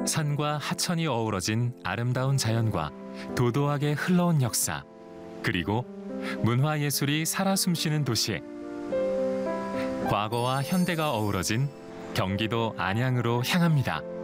산과 하천이 어우러진 아름다운 자연과 도도하게 흘러온 역사, 그리고 문화예술이 살아 숨쉬는 도시. 과거와 현대가 어우러진 경기도 안양으로 향합니다.